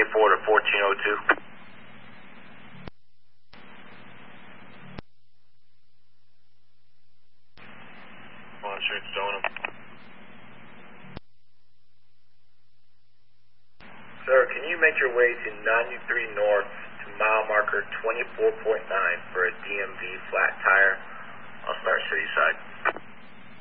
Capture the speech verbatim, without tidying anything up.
twenty-four to fourteen oh two. One straight Stoneham. Sir, can you make your way to ninety-three north to mile marker twenty-four point nine for a D M V flat